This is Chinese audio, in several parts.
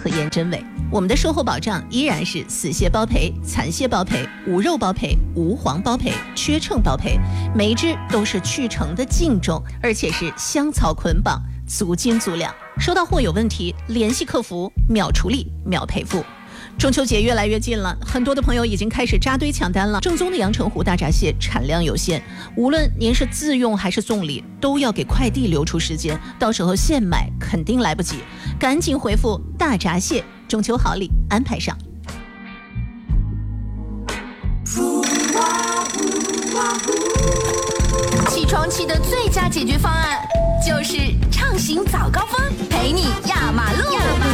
和验真伪。我们的售后保障依然是死蟹包赔、残蟹包赔、无肉包赔、无黄包赔、缺秤包赔，每一只都是去成的净重，而且是香草捆绑，足斤足两。收到货有问题，联系客服，秒处理，秒赔付。中秋节越来越近了，很多的朋友已经开始扎堆抢单了。正宗的阳澄湖大闸蟹产量有限，无论您是自用还是送礼，都要给快递留出时间，到时候现买肯定来不及。赶紧回复大闸蟹，中秋好礼安排上。起床气的最佳解决方案就是畅行早高峰，陪你压马路。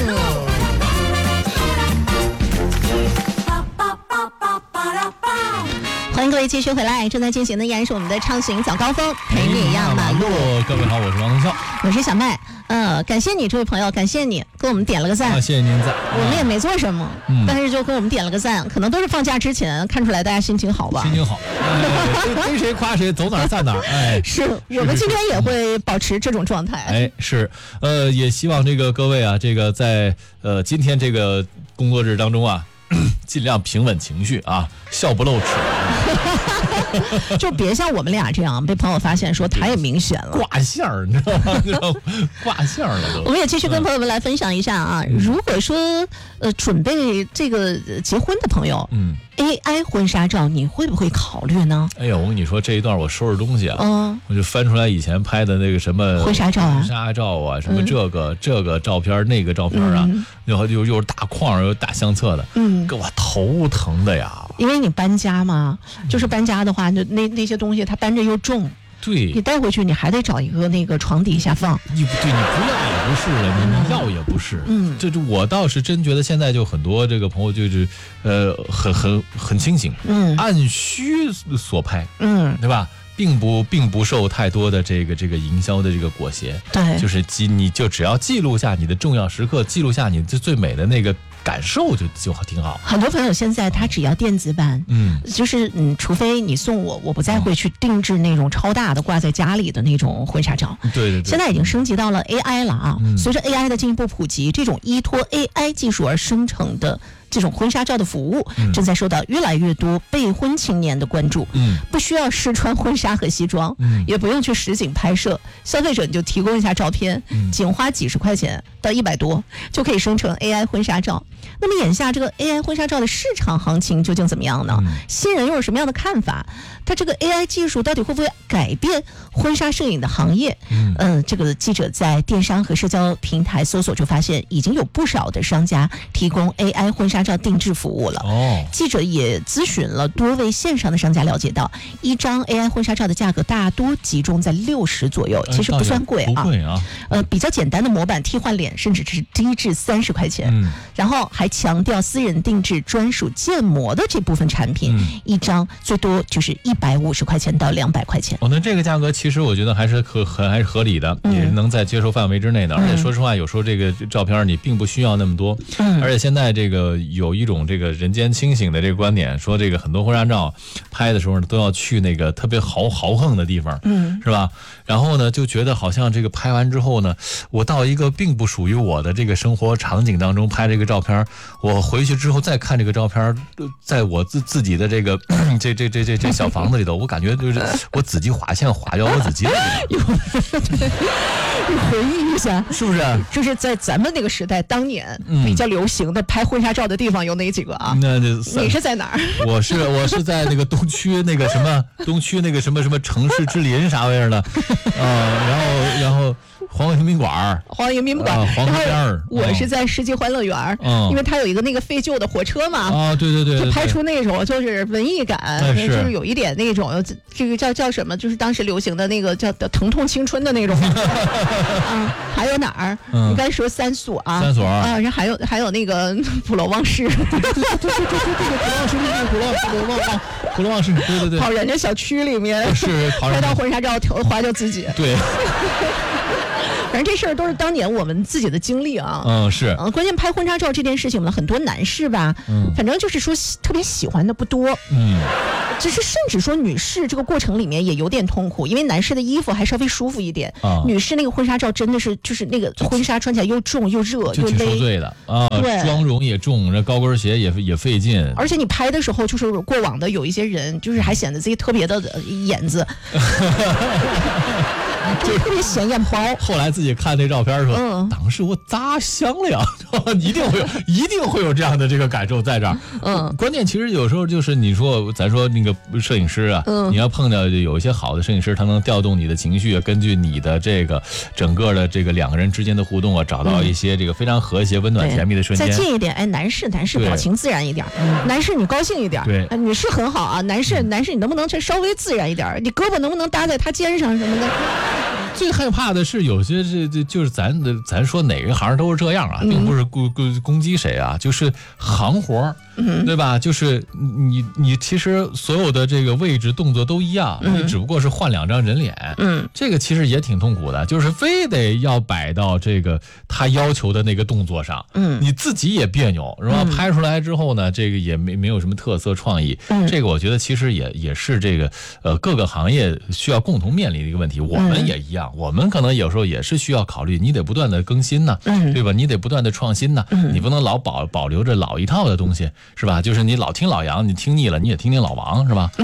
欢迎各位继续回来，正在进行的依然是我们的畅行早高峰，陪你压马路。 各位好，我是王东笑， 我是小麦。感谢你这位朋友，感谢你给我们点了个赞。 谢谢您赞。 我们也没做什么，但是就给我们点了个赞，可能都是放假之前看出来大家心情好吧？ 心情好，逮谁夸谁，走哪儿赞哪儿。哎， 是我们今天也会保持这种状态。 哎，是，也希望这个各位啊，这个在今天这个工作日当中啊，尽量平稳情绪啊，笑不露齿。 就别像我们俩这样被朋友发现说太明显了， 挂线儿，你知道吗？挂线儿了都。 我们也继续跟朋友们来分享一下啊，如果说准备这个结婚的朋友，AI 婚纱照你会不会考虑呢？ 哎呀，我跟你说，这一段我收拾东西啊，我就翻出来以前拍的那个什么婚纱照啊， 什么这个照片那个照片啊，又是大框又大相册的，给我头疼的呀。 因为你搬家嘛，就是搬家的话，那些东西它搬着又重。 对， 你带回去你还得找一个那个床底下放。 你不要也不是了，你要也不是。这我倒是真觉得现在就很多这个朋友就是很清醒，按需所拍，对吧？并不受太多的这个营销的这个裹挟。 对， 就是你就只要记录下你的重要时刻，记录下你最美的那个感受就挺好。 很多朋友现在他只要电子版，就是除非你送我不再会去定制那种超大的挂在家里的那种婚纱照。 对， 现在已经升级到了 AI 了啊。随着 AI 的进一步普及，这种依托 AI 技术而生成的这种婚纱照的服务，正在受到越来越多备婚青年的关注。不需要试穿婚纱和西装，也不用去实景拍摄，消费者你就提供一下照片，仅花几十块钱到100多就可以生成 AI 婚纱照。那么眼下这个 AI 婚纱照的市场行情究竟怎么样呢？新人又有什么样的看法？它这个 AI 技术到底会不会改变婚纱摄影的行业？这个记者在电商和社交平台搜索就发现，已经有不少的商家提供 AI 婚纱照定制服务了。记者也咨询了多位线上的商家，了解到一张 AI 婚纱照的价格大多集中在60左右，其实不算贵啊。比较简单的模板替换脸甚至是低至30块钱。然后还强调私人定制专属建模的这部分产品，一张最多就是150块钱到200块钱。 那这个价格其实我觉得还是合理的，也是能在接受范围之内的。而且说实话，有时候这个照片你并不需要那么多。而且现在这个有一种这个人间清醒的这个观点，说这个很多婚纱照拍的时候呢，都要去那个特别豪横的地方，是吧？然后呢，就觉得好像这个拍完之后呢，我到一个并不属于我的这个生活场景当中拍这个照片，我回去之后再看这个照片，在我自己的这个这小房子里头，我感觉就是我自己画线画掉我自己了。 你回忆一下， 是不是？ 就是在咱们那个时代，当年比较流行的拍婚纱照的地方有哪几个啊？你是在哪儿？ 我是在那个东区那个什么城市之林啥玩意儿的，然后黄河迎宾馆，黄河边儿。 我是在世纪欢乐园，因为它有一个那个废旧的火车嘛。对，就拍出那种就是文艺感，就是有一点那种这个叫什么，就是当时流行的那个叫疼痛青春的那种。还有哪儿？你刚才说3所啊，然后还有那个普罗旺士。 普罗旺士，对， 跑人家小区里面是拍到婚纱照划掉自己。 对。 反正这事儿都是当年我们自己的经历啊。 是。 关键拍婚纱照这件事情呢，很多男士吧，反正就是说特别喜欢的不多。 只是甚至说女士这个过程里面也有点痛苦，因为男士的衣服还稍微舒服一点，女士那个婚纱照真的是就是那个婚纱穿起来又重又热又勒， 挺受罪的啊。对，妆容也重，这高跟鞋也费劲。 而且你拍的时候，就是过往的有一些人，就是还显得自己特别的眼子。就特别显眼包。 后来自己看那照片说，当时我咋想了呀？一定会有这样的这个感受在这儿。关键其实有时候就是你说，咱说那个摄影师啊，你要碰到有一些好的摄影师，他能调动你的情绪，根据你的这个整个的这个两个人之间的互动啊，找到一些这个非常和谐、温暖、甜蜜的瞬间。 再近一点，哎，男士表情自然一点，男士你高兴一点， 对， 女士很好啊，男士你能不能稍微自然一点？你胳膊能不能搭在他肩上什么的？ 最害怕的是有些就是咱说哪个行都是这样啊，并不是攻击谁啊，就是行活，对吧？就是你其实所有的这个位置动作都一样，你只不过是换两张人脸，这个其实也挺痛苦的，就是非得要摆到这个他要求的那个动作上，你自己也别扭，是吧？拍出来之后呢，这个也没有什么特色创意，这个我觉得其实也是这个各个行业需要共同面临的一个问题，我们也一样。我们可能有时候也是需要考虑，你得不断的更新呢，对吧？你得不断的创新呢，你不能老保留着老一套的东西，是吧？就是你老听老杨，你听腻了，你也听听老王，是吧？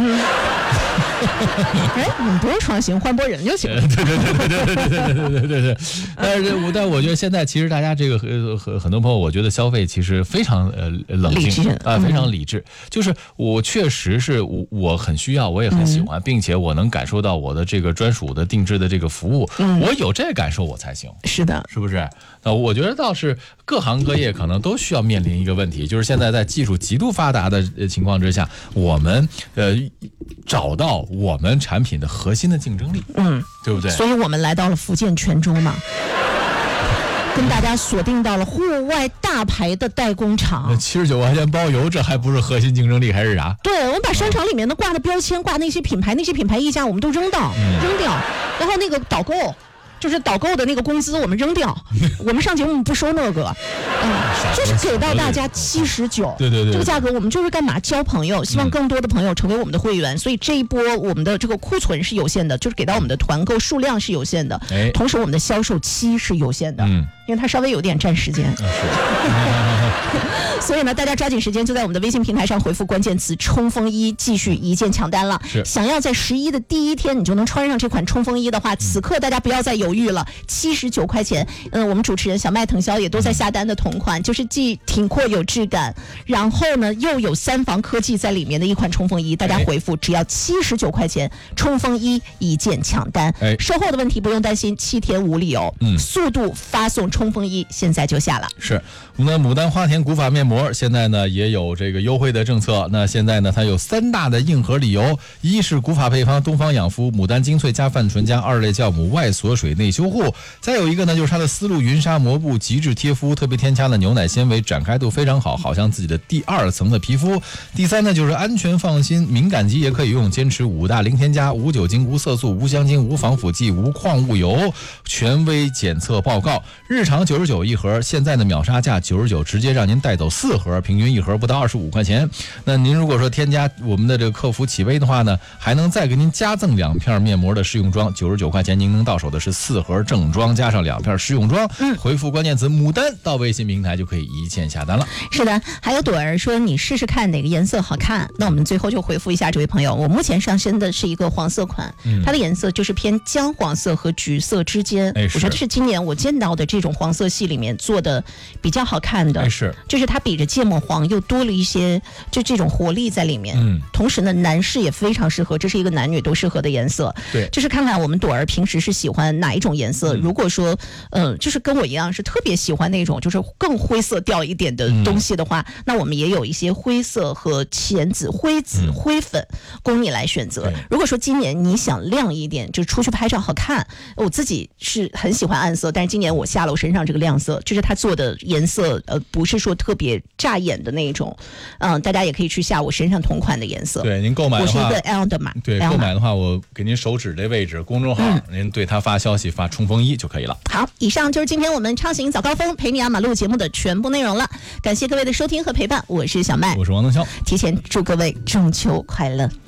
哎，你不用创新，换拨人就行了。 对。但我觉得现在其实大家这个很多朋友，我觉得消费其实非常冷静啊，非常理智。就是我确实是我很需要，我也很喜欢，并且我能感受到我的这个专属的定制的这个服务，我有这个感受我才行。 是的， 是不是？我觉得倒是各行各业可能都需要面临一个问题，就是现在在技术极度发达的情况之下，我们找到我们产品的核心的竞争力，对不对？ 所以我们来到了福建泉州嘛，跟大家锁定到了户外大牌的代工厂 ，79块钱包邮，这还不是核心竞争力还是啥？ 对，我们把商场里面的挂的标签、挂那些品牌溢价我们都扔掉，然后那个导购。就是导购的那个工资我们扔掉，我们上节目不收那个，就是给到大家79， 对， 这个价格我们就是干嘛？交朋友，希望更多的朋友成为我们的会员，所以这一波我们的这个库存是有限的，就是给到我们的团购数量是有限的，同时我们的销售期是有限的，因为它稍微有点占时间。所以呢，大家抓紧时间就在我们的微信平台上回复关键词冲锋衣，继续一键抢单了。想要在11的第一天你就能穿上这款冲锋衣的话，此刻大家不要再犹豫了，79块钱。我们主持人小麦、腾霄也都在下单的同款，就是既挺阔有质感，然后呢又有3防科技在里面的一款冲锋衣。大家回复只要79块钱，冲锋衣一键抢单。售后的问题不用担心，7天无理由。速度发送冲锋衣，现在就下了。 是我们的牡丹花田古法面膜，现在呢也有这个优惠的政策。那现在呢，它有3大的硬核理由：一是古法配方东方养肤牡丹精粹加泛醇加2类酵母外锁水内修护；再有一个呢，就是它的丝路云纱膜布极致贴肤，特别添加了牛奶纤维，展开度非常好，好像自己的第2层的皮肤。第3呢，就是安全放心，敏感肌也可以用，坚持5大零添加，无酒精、无色素、无香精、无防腐剂、无矿物油，权威检测报告。日常99一盒，现在的秒杀价99，直接让您带走4盒，平均一盒不到25块钱。那您如果说添加我们的这个客服启微的话呢，还能再给您加赠2片面膜的试用装，99块钱您能到手的是4盒正装加上2片试用装。回复关键词牡丹到微信平台就可以一键下单了。 是的，还有朵儿说你试试看哪个颜色好看，那我们最后就回复一下这位朋友，我目前上身的是一个黄色款，它的颜色就是偏姜黄色和橘色之间，我觉得是今年我见到的这种黄色系里面做的比较好看的，就是它比着芥末黄又多了一些就这种活力在里面，同时呢男士也非常适合，这是一个男女都适合的颜色。 对， 就是看看我们朵儿平时是喜欢哪一种颜色，如果说就是跟我一样是特别喜欢那种就是更灰色调一点的东西的话，那我们也有一些灰色和浅紫、灰紫、灰粉供你来选择。如果说今年你想亮一点，就出去拍照好看，我自己是很喜欢暗色，但是今年我下了我身上这个亮色，就是它做的颜色不是说特别扎眼的那种，大家也可以去下我身上同款的颜色。 对，您购买的话， 我是一个 L 的码。 对，购买的话，我给您手指这位置公众号，您对他发消息发冲锋衣就可以了。 好，以上就是今天我们畅行早高峰陪你压马路节目的全部内容了，感谢各位的收听和陪伴，我是小麦， 我是王登霄， 提前祝各位中秋快乐。